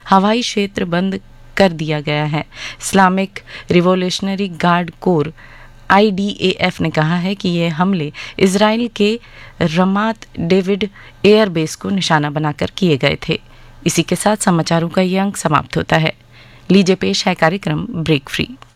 हवाई क्षेत्र बंद कर दिया गया है। Islamic revolutionary guard core IDAF ने कहा है कि ये हमले इजराइल के रमात डेविड एयरबेस को निशाना बनाकर किए गए थे। इसी के साथ समाचारों का ये अंक समाप्त होता है। लीजिए पेश है कार्यक्रम ब्रेक फ्री।